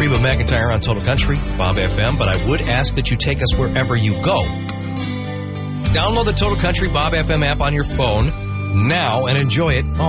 Reba McEntire on Total Country, Bob FM, but I would ask that you take us wherever you go. Download the Total Country Bob FM app on your phone now and enjoy it all